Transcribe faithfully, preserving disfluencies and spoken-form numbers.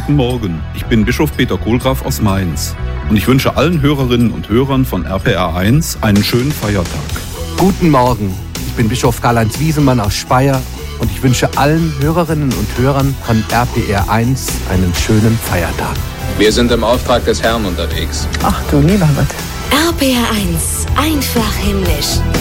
guten Morgen. Ich bin Bischof Peter Kohlgraf aus Mainz. Und ich wünsche allen Hörerinnen und Hörern von R P R eins einen schönen Feiertag. Guten Morgen. Ich bin Bischof Karl-Heinz Wiesemann aus Speyer. Und ich wünsche allen Hörerinnen und Hörern von R P R eins einen schönen Feiertag. Wir sind im Auftrag des Herrn unterwegs. Ach du lieber Gott. R P R eins, einfach himmlisch.